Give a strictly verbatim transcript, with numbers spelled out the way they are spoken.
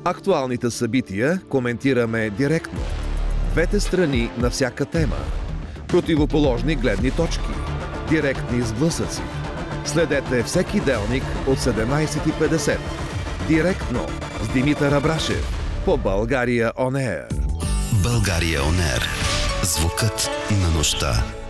Актуалните събития коментираме директно. Двете страни на всяка тема. Противоположни гледни точки. Директни сблъсъци. Следете всеки делник от седемнайсет и петдесет. Директно с Димитър Абрашев по България Он Ер. България Он Ер. Звукът на нощта.